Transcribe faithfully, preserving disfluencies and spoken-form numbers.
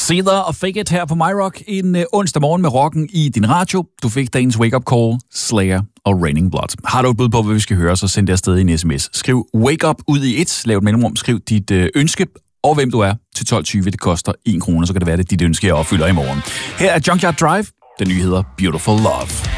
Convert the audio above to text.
Seether og Fake It her på MyRock en uh, onsdag morgen med rocken i din radio. Du fik dagens Wake Up Call, Slayer og Raining Blood. Har du et bud på, hvad vi skal høre, så send det afsted i en sms. Skriv Wake Up ud i et, lav et mellemrum, skriv dit uh, ønske og hvem du er til tolv tyve. Det koster en krone, så kan det være, det dit ønske, jeg opfylder i morgen. Her er Junkyard Drive. Den nye hedder Beautiful Love.